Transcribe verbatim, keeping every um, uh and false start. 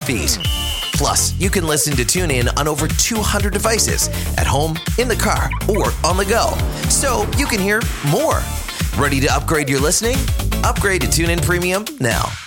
fees. Plus, you can listen to TuneIn on over two hundred devices at home, in the car, or on the go. So you can hear more. Ready to upgrade your listening? Upgrade to TuneIn Premium now.